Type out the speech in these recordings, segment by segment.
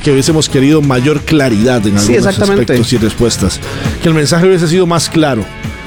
que hubiésemos querido mayor claridad en algunos aspectos y respuestas. Que el mensaje hubiese sido más claro.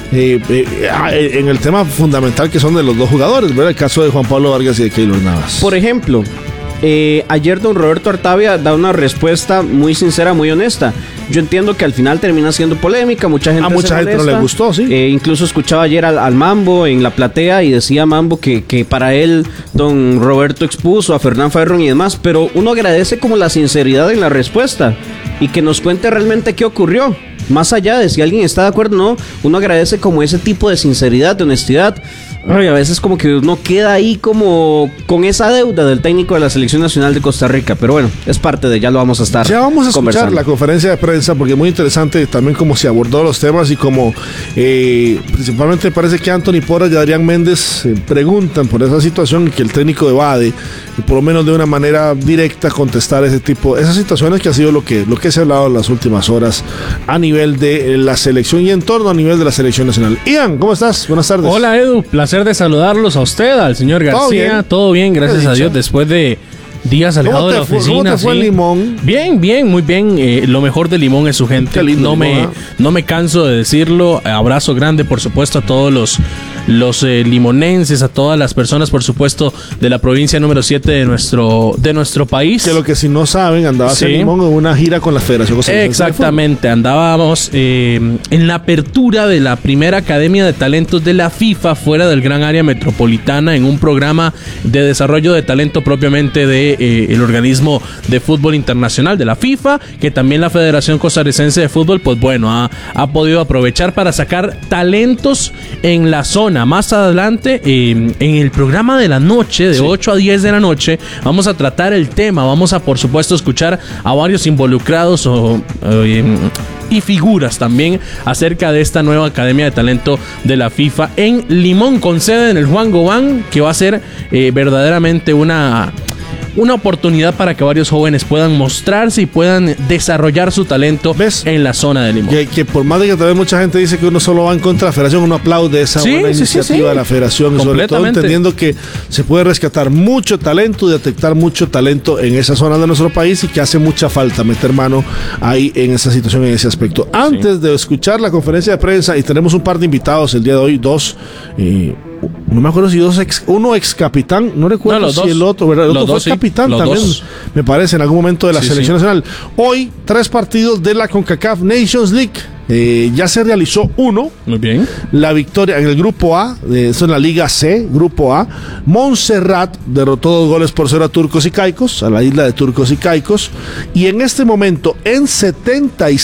En el tema fundamental que son de los dos jugadores, ¿verdad? El caso de Juan Pablo Vargas y de Keylor Navas. Por ejemplo, ayer don Roberto Artavia da una respuesta muy sincera, muy honesta. Yo entiendo que al final termina siendo polémica, mucha gente no le gustó, sí. Incluso escuchaba ayer al Mambo en la platea y decía Mambo que para él don Roberto expuso a Fernán Ferron y demás, pero uno agradece como la sinceridad en la respuesta y que nos cuente realmente qué ocurrió. Más allá de si alguien está de acuerdo o no, uno agradece como ese tipo de sinceridad, de honestidad. Ay, a veces como que uno queda ahí como con esa deuda del técnico de la Selección Nacional de Costa Rica, pero bueno, es parte de, ya lo vamos a estar ya vamos a escuchar la conferencia de prensa porque es muy interesante también cómo se abordó los temas y como principalmente parece que Anthony Porras y Adrián Méndez preguntan por esa situación y que el técnico evade y por lo menos de una manera directa contestar esas situaciones que ha sido lo que se ha hablado en las últimas horas a nivel de la selección y en torno a nivel de la Selección Nacional. Ian, ¿cómo estás? Buenas tardes. Hola Edu, placer de saludarlos a usted, al señor García. Todo bien, gracias a Dios, después de días alejado de la oficina. ¿Cómo te fue el Limón? Bien, muy bien. Lo mejor de Limón es su gente. Lindo, no me canso de decirlo. Abrazo grande, por supuesto, a todos los limonenses, a todas las personas, por supuesto, de la provincia número 7 de nuestro país. Que lo que si no saben, andaba en Limón en una gira con la Federación Costarricense. Exactamente, andábamos en la apertura de la primera Academia de Talentos de la FIFA fuera del gran área metropolitana en un programa de desarrollo de talento propiamente de el organismo de fútbol internacional de la FIFA, que también la Federación Costarricense de Fútbol, pues bueno, ha podido aprovechar para sacar talentos en la zona. Más adelante, en el programa de la noche, de 8 a 10 de la noche, vamos a tratar el tema, vamos a por supuesto escuchar a varios involucrados y figuras también acerca de esta nueva Academia de Talento de la FIFA en Limón, con sede en el Juan Gobán, que va a ser verdaderamente una oportunidad para que varios jóvenes puedan mostrarse y puedan desarrollar su talento en la zona de Limón. Que por más de que también mucha gente dice que uno solo va en contra de la federación, uno aplaude esa buena iniciativa de la federación, y sobre todo entendiendo que se puede rescatar mucho talento y detectar mucho talento en esa zona de nuestro país y que hace mucha falta meter mano ahí en esa situación, en ese aspecto. Antes de escuchar la conferencia de prensa, y tenemos un par de invitados el día de hoy, dos no me acuerdo si uno ex capitán, no recuerdo si el otro, ¿verdad? El otro fue capitán también, me parece, en algún momento de la selección nacional. Hoy, 3 partidos de la CONCACAF Nations League. Ya se realizó uno. Muy bien. La victoria en el grupo A, eso en la Liga C, grupo A. Montserrat derrotó 2-0 a Turcos y Caicos, a la isla de Turcos y Caicos. Y en este momento, en 76